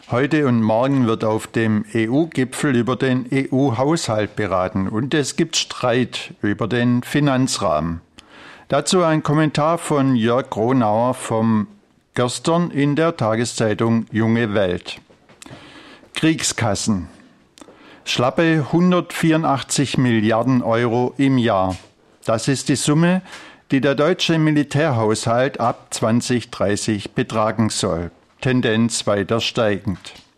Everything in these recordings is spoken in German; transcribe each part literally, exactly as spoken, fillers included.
Heute und morgen wird auf dem E U-Gipfel über den E U-Haushalt beraten und es gibt Streit über den Finanzrahmen. Dazu ein Kommentar von Jörg Gronauer vom gestern in der Tageszeitung Junge Welt. Kriegskassen. Schlappe hundertvierundachtzig Milliarden Euro im Jahr. Das ist die Summe, die der deutsche Militärhaushalt ab zwanzig dreißig betragen soll. Tendenz weiter steigend.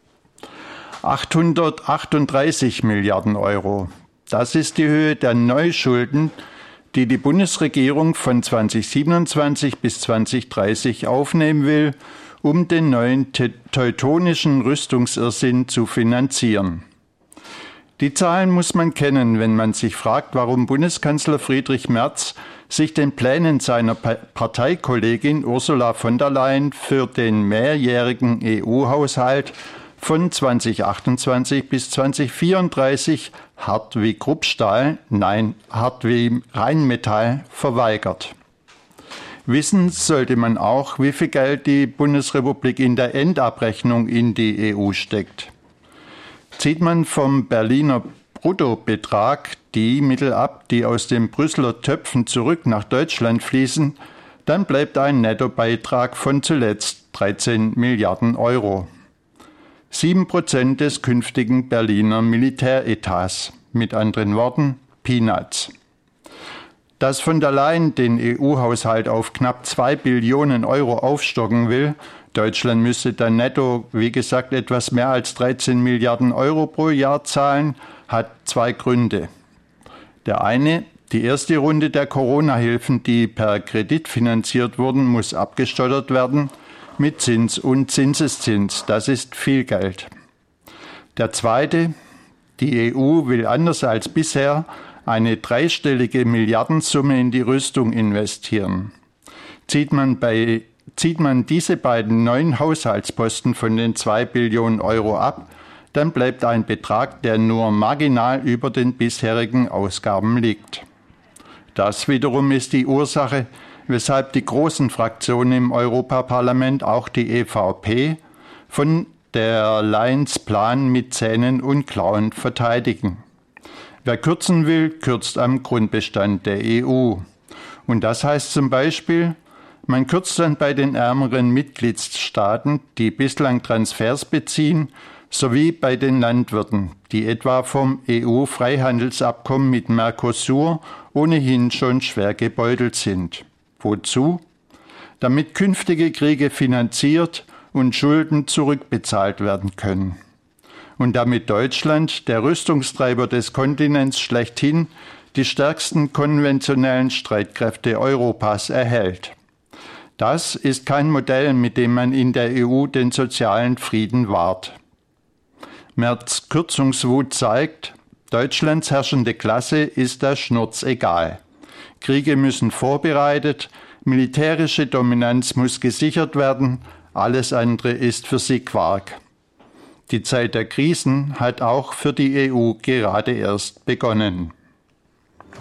achthundertachtunddreißig Milliarden Euro. Das ist die Höhe der Neuschulden, die die Bundesregierung von zweitausendsiebenundzwanzig bis zweitausenddreißig aufnehmen will, um den neuen teutonischen Rüstungsirrsinn zu finanzieren. Die Zahlen muss man kennen, wenn man sich fragt, warum Bundeskanzler Friedrich Merz sich den Plänen seiner Parteikollegin Ursula von der Leyen für den mehrjährigen E U-Haushalt von zweitausendachtundzwanzig bis zweitausendvierunddreißig hart wie Kruppstahl, nein, hart wie Rheinmetall verweigert. Wissen sollte man auch, wie viel Geld die Bundesrepublik in der Endabrechnung in die E U steckt. Zieht man vom Berliner Bruttobetrag die Mittel ab, die aus den Brüsseler Töpfen zurück nach Deutschland fließen, dann bleibt ein Nettobeitrag von zuletzt dreizehn Milliarden Euro. Sieben Prozent des künftigen Berliner Militäretats. Mit anderen Worten, Peanuts. Dass von der Leyen den E U-Haushalt auf knapp zwei Billionen Euro aufstocken will, Deutschland müsste dann netto, wie gesagt, etwas mehr als dreizehn Milliarden Euro pro Jahr zahlen, hat zwei Gründe. Der eine, die erste Runde der Corona-Hilfen, die per Kredit finanziert wurden, muss abgestottert werden mit Zins und Zinseszins. Das ist viel Geld. Der zweite, die E U will anders als bisher eine dreistellige Milliardensumme in die Rüstung investieren. Zieht man bei Zieht man diese beiden neuen Haushaltsposten von den zwei Billionen Euro ab, dann bleibt ein Betrag, der nur marginal über den bisherigen Ausgaben liegt. Das wiederum ist die Ursache, weshalb die großen Fraktionen im Europaparlament, auch die E V P, von der Leyens Plan mit Zähnen und Klauen verteidigen. Wer kürzen will, kürzt am Grundbestand der E U. Und das heißt zum Beispiel, man kürzt dann bei den ärmeren Mitgliedstaaten, die bislang Transfers beziehen, sowie bei den Landwirten, die etwa vom E U-Freihandelsabkommen mit Mercosur ohnehin schon schwer gebeutelt sind. Wozu? Damit künftige Kriege finanziert und Schulden zurückbezahlt werden können. Und damit Deutschland, der Rüstungstreiber des Kontinents schlechthin, die stärksten konventionellen Streitkräfte Europas erhält. Das ist kein Modell, mit dem man in der E U den sozialen Frieden wahrt. Merz' Kürzungswut zeigt, Deutschlands herrschende Klasse ist der Schnurz egal. Kriege müssen vorbereitet, militärische Dominanz muss gesichert werden, alles andere ist für sie Quark. Die Zeit der Krisen hat auch für die E U gerade erst begonnen.